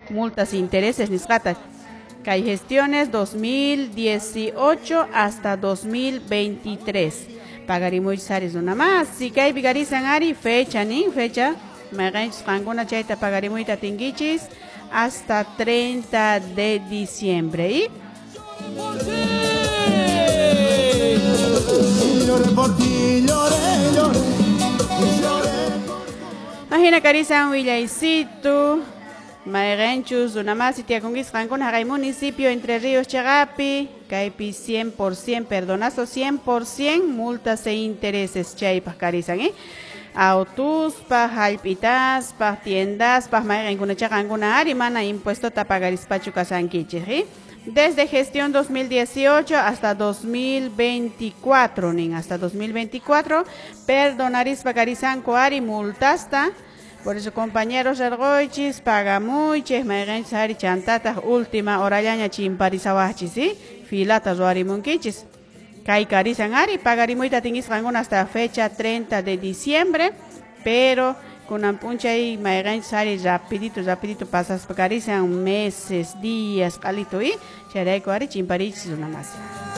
multas e intereses nisqata. Hay gestiones 2018 hasta 2023. Pagarimuy saris una más. Si que hay vigarizan ari fecha ni fecha. Me ganchis alguna chaita pagarimuy tatingichis hasta 30 de diciembre. ¿Y? Imagina carizan Villaicito. Maerenchus, una más y tiacungis con Haray municipio Entre Ríos Chagapi, Caipi 100%, perdonazo 100%, multas e intereses chaipas carizan, autos, pa halpitas, pa tiendas, pa maerencuna chaganguna arimana impuesto tapagaris pachucasanquiche, desde gestión 2018 hasta 2024, hasta 2024, perdonaris pagarizan coari multasta. Por eso, compañeros argoichis, pagamuiches, maerenchari chantatas, última orallaña chimparizawachis, ¿sí? Filatas ruarimunquichis. Caicarisan ari, pagarimuita tingis hasta fecha 30 de diciembre, pero con ampuncha y maerenchari rapidito pasas pagarizan meses, días, calito y chareco ari chimparichis una más.